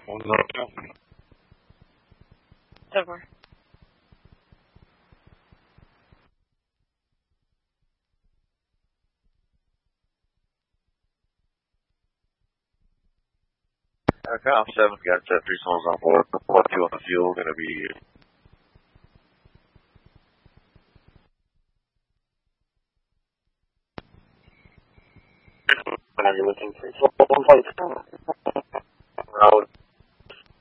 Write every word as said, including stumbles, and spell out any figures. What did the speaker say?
One zero two. Over. Uh, Kyle seven got uh, three souls on board. One two on the fuel. Going to be. Whenever you're looking for souls, route